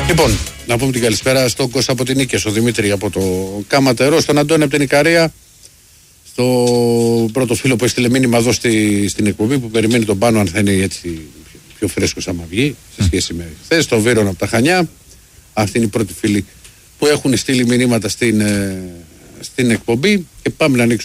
Λοιπόν, να πούμε την καλησπέρα στον Κώστα από την Νίκη, στον Δημήτρη από το Κάματερό, στον Αντώνη από την Ικαρία, στο πρώτο φίλο που έστειλε μήνυμα εδώ στην εκπομπή που περιμένει τον Πάνο αν θα είναι έτσι πιο φρέσκος άμα βγει σε σχέση με χθες, στο Βίρον από τα Χανιά. Αυτή είναι η πρώτη φίλη που έχουν στείλει μηνύματα στην εκπομπή και πάμε να ανοίξουμε